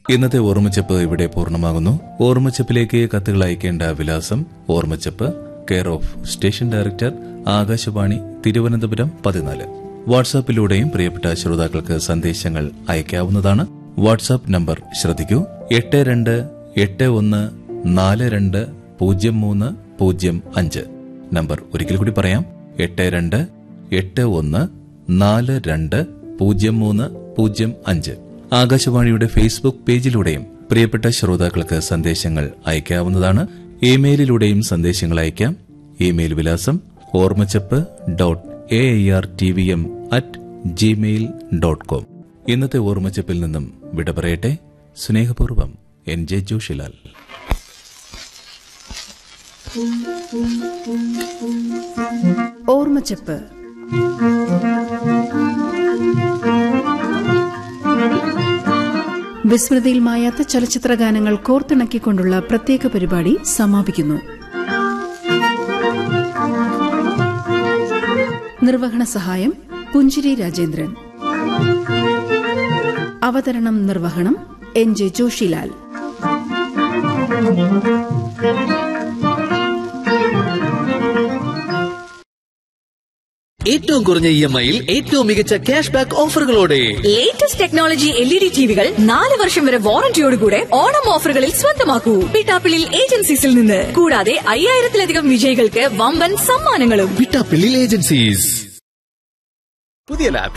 ഇന്നത്തെ ഓർമ്മച്ചപ്പ് ഇവിടെ പൂർണ്ണമാകുന്നു. ഓർമ്മച്ചപ്പിലേക്ക് കത്തുകൾ അയക്കേണ്ട വിലാസം: ഓർമ്മച്ചപ്പ്, care of station director, Akashvani, Thiruvananthapuram 14. വാട്സാപ്പിലൂടെയും പ്രിയപ്പെട്ട ശ്രോതാക്കൾക്ക് സന്ദേശങ്ങൾ അയക്കാവുന്നതാണ്. വാട്സാപ്പ് നമ്പർ ശ്രദ്ധിക്കൂ: 8281420305. നമ്പർ ഒരിക്കൽ കൂടി പറയാം: 8281420305. ആകാശവാണിയുടെ ഫേസ്ബുക്ക് പേജിലൂടെയും പ്രിയപ്പെട്ട ശ്രോതാക്കൾക്ക് സന്ദേശങ്ങൾ അയക്കാവുന്നതാണ്. ഇമെയിലിലൂടെയും സന്ദേശങ്ങൾ അയക്കാം. ഇമെയിൽ വിലാസം ormachap.aartvm@gmail.com. ഇന്നത്തെ ഓർമ്മച്ചപ്പിൽ നിന്നും വിട പറയട്ടെ. സ്നേഹപൂർവ്വം, NJ ജോഷിലാൽ. ഓർമ്മച്ചപ്പ്. വിസ്മൃതിയിൽ മായാത്ത ചലച്ചിത്ര ഗാനങ്ങൾ കോർത്തിണക്കിക്കൊണ്ടുള്ള പ്രത്യേക പരിപാടി സമാപിക്കുന്നു. നിർവഹണ സഹായം പുഞ്ചിരി രാജേന്ദ്രൻ. അവതരണം നിർവഹണം NJ ജോഷിലാൽ. ഏറ്റവും കുറഞ്ഞ EMI-യിൽ ഏറ്റവും മികച്ച cash back ഓഫറുകളോടെ latest technology LED ടിവികൾ 4 വർഷം വരെ വാറന്റിയോടുകൂടെ ഓണം ഓഫറുകളിൽ സ്വന്തമാക്കൂ. പിട്ടാപ്പിള്ളിൽ ഏജൻസീസിൽ നിന്ന്. കൂടാതെ 5000-ലധികം വിജയികൾക്ക് വമ്പൻ സമ്മാനങ്ങളും. പിട്ടാപ്പിള്ളി ഏജൻസീസ്. പുതിയ ലാപ്